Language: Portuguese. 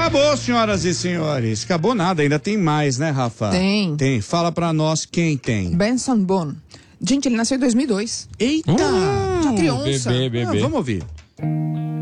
Acabou, senhoras e senhores. Acabou nada, ainda tem mais, né, Rafa? Tem. Tem. Fala pra nós quem tem. Benson Boone. Gente, ele nasceu em 2002. Eita! Já criança. Bebê. Vamos ouvir.